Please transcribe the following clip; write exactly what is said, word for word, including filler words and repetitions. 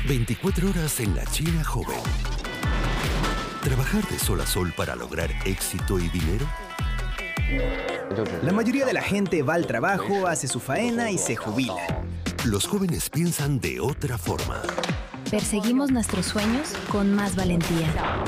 veinticuatro horas en la China joven. ¿Trabajar de sol a sol para lograr éxito y dinero? La mayoría de la gente va al trabajo, hace su faena y se jubila. Los jóvenes piensan de otra forma. Perseguimos nuestros sueños con más valentía.